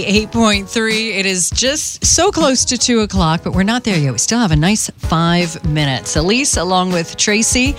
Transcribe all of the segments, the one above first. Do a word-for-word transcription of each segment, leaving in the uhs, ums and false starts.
eight point three. It is just so close to two o'clock, but we're not there yet. We still have a nice five minutes. Elise, along with Tracy.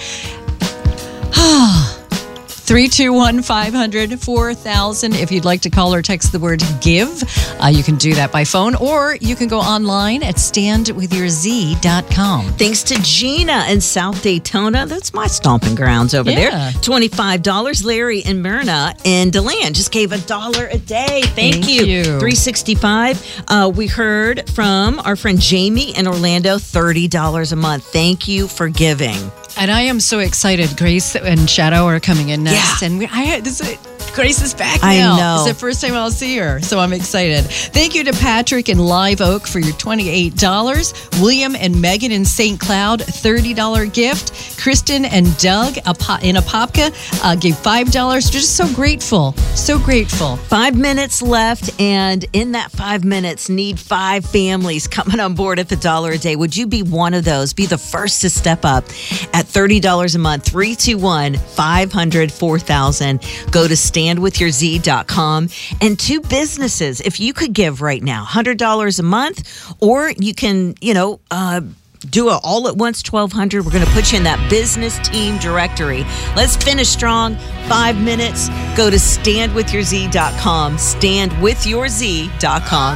three two one, five hundred, four thousand. If you'd like to call or text the word give, uh, you can do that by phone, or you can go online at stand with your z dot com. Thanks to Gina in South Daytona. That's my stomping grounds over Yeah. there. twenty-five dollars. Larry in Myrna in DeLand just gave a dollar a day. Thank, Thank you. you. three sixty-five. Uh, we heard from our friend Jamie in Orlando, thirty dollars a month. Thank you for giving. And I am so excited. Grace and Shadow are coming in next. Yeah. And we, I this is, Grace is back I now. know. It's the first time I'll see her, so I'm excited. Thank you to Patrick in Live Oak for your twenty-eight dollars. William and Megan in Saint Cloud, thirty dollars gift. Kristen and Doug in Apopka uh, gave five dollars. We're just so grateful. So grateful. Five minutes left, and in that five minutes, need five families coming on board at the dollar a day. Would you be one of those? Be the first to step up at thirty dollars a month. three two one, five hundred, four thousand. Go to stand with your z dot com. And two businesses, if you could give right now, one hundred dollars a month, or you can, you know, uh, do it all at once, twelve hundred dollars. We're going to put you in that business team directory. Let's finish strong. Five minutes. Go to stand with your z dot com. stand with your z dot com.